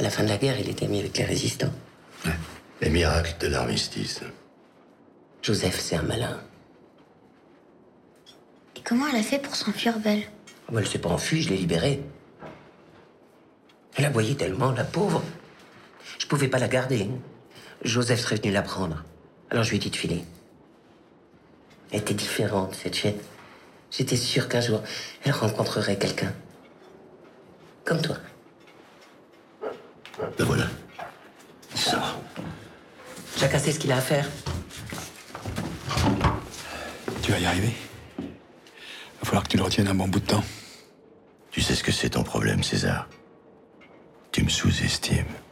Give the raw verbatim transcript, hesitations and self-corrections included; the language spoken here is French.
la fin de la guerre, il était mis avec les résistants. Ouais. Les miracles de l'armistice. Joseph, c'est un malin. Et comment elle a fait pour s'enfuir, Belle? Oh, elle s'est pas enfuie, je l'ai libérée. Elle aboyait tellement, la pauvre. Je pouvais pas la garder. Joseph serait venu la prendre. Alors je lui ai dit de filer. Elle était différente, cette chienne. J'étais sûr qu'un jour, elle rencontrerait quelqu'un. Comme toi. Ben voilà. Ça. Chacun sait ce qu'il a à faire. Tu vas y arriver. Il va falloir que tu le retiennes un bon bout de temps. Tu sais ce que c'est ton problème, César? Tu me sous-estimes.